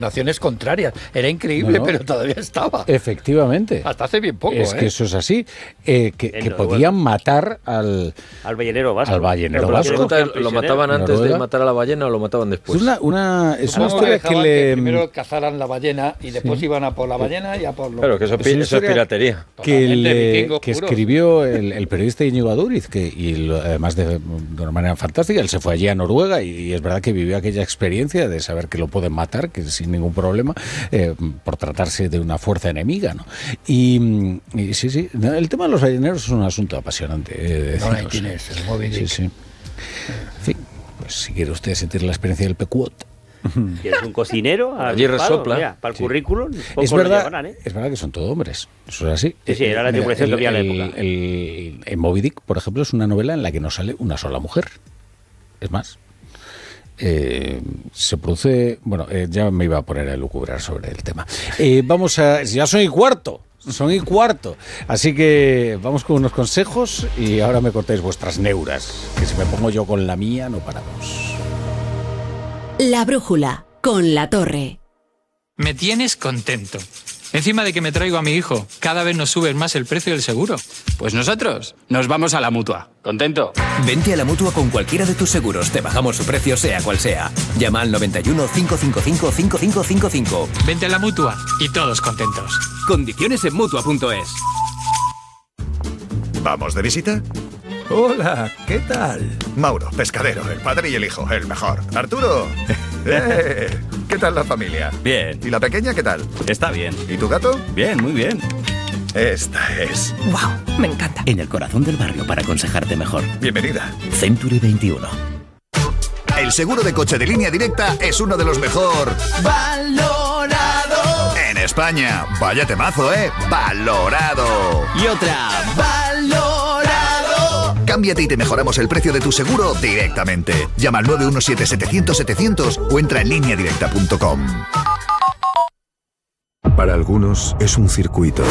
naciones contrarias. Era increíble, pero todavía estaba. Efectivamente. Hasta hace bien poco. Es que eso es así. Que podían matar al ballenero vasco. Al ballenero vasco. ¿Lo mataban antes de matar a la ballena o lo mataban después? Es una historia que primero cazaran la ballena y después iban a por la ballena y a por los... Claro, que eso es piratería. Que escribió el periodista Íñigo Aduriz, además de una manera fantástica. Él se fue allí a Noruega y es verdad que vivió aquella experiencia de saber que lo pueden matar, que sin ningún problema, por tratarse de una fuerza enemiga, ¿no? Y sí, el tema de los balleneros es un asunto apasionante. Ahí tienes el Moby Dick. Sí. En fin, pues si quiere usted sentir la experiencia del Pequot. ¿Tienes un cocinero? Allí resopla. Mira, para el currículum. Es verdad que son todos hombres. Eso es así. Sí, era la tripulación que había en la época. El Moby Dick, por ejemplo, es una novela en la que no sale una sola mujer. Es más, se produce... Bueno, ya me iba a poner a elucubrar sobre el tema. Ya son y cuarto. Así que vamos con unos consejos y ahora me cortáis vuestras neuras, que si me pongo yo con la mía no paramos. La brújula, con La Torre. Me tienes contento. Encima de que me traigo a mi hijo, cada vez nos subes más el precio del seguro. Pues nosotros nos vamos a la Mutua. ¿Contento? Vente a la Mutua con cualquiera de tus seguros. Te bajamos su precio sea cual sea. Llama al 91 555 5555. Vente a la Mutua y todos contentos. Condiciones en Mutua.es. ¿Vamos de visita? Hola, ¿qué tal? Mauro, pescadero, el padre y el hijo, el mejor. Arturo, ¿qué tal la familia? Bien. ¿Y la pequeña qué tal? Está bien. ¿Y tu gato? Bien, muy bien. Esta es. ¡Wow! Me encanta. En el corazón del barrio para aconsejarte mejor. Bienvenida. Century 21. El seguro de coche de Línea Directa es uno de los mejor valorado en España. Vaya temazo, ¿eh? Valorado. Y otra. Valorado. Cámbiate y te mejoramos el precio de tu seguro directamente. Llama al 917-700-700 o entra en lineadirecta.com. Para algunos es un circuito.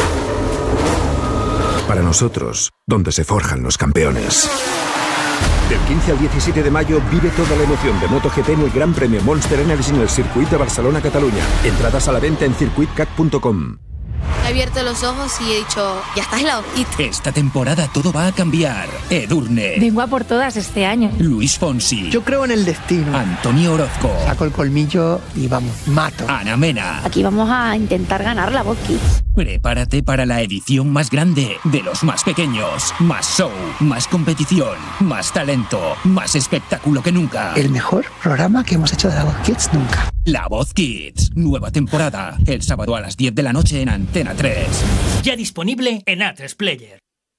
Para nosotros, donde se forjan los campeones. Del 15 al 17 de mayo vive toda la emoción de MotoGP en el Gran Premio Monster Energy en el Circuit de Barcelona-Cataluña. Entradas a la venta en circuitcat.com. He abierto los ojos y he dicho, ya está helado. Esta temporada todo va a cambiar. Edurne. Vengo a por todas este año. Luis Fonsi. Yo creo en el destino. Antonio Orozco. Saco el colmillo y vamos, mato. Ana Mena. Aquí vamos a intentar ganar la Voz Kids. Prepárate para la edición más grande de los más pequeños. Más show, más competición, más talento, más espectáculo que nunca. El mejor programa que hemos hecho de la Voz Kids nunca. La Voz Kids, nueva temporada, el sábado a las 10 de la noche en Antena 3. Ya disponible en A3 Player.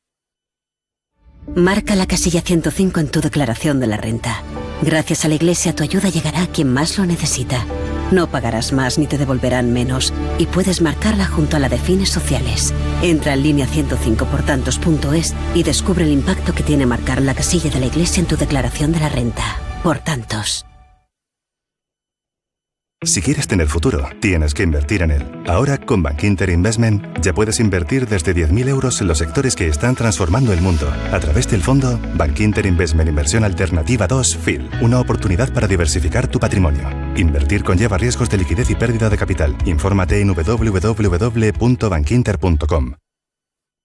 Marca la casilla 105 en tu declaración de la renta. Gracias a la Iglesia tu ayuda llegará a quien más lo necesita. No pagarás más ni te devolverán menos y puedes marcarla junto a la de fines sociales. Entra en línea 105portantos.es y descubre el impacto que tiene marcar la casilla de la Iglesia en tu declaración de la renta. Por tantos. Si quieres tener futuro, tienes que invertir en él. Ahora, con Bankinter Investment, ya puedes invertir desde 10.000 euros en los sectores que están transformando el mundo. A través del fondo Bankinter Investment Inversión Alternativa 2 FIL. Una oportunidad para diversificar tu patrimonio. Invertir conlleva riesgos de liquidez y pérdida de capital. Infórmate en www.bankinter.com.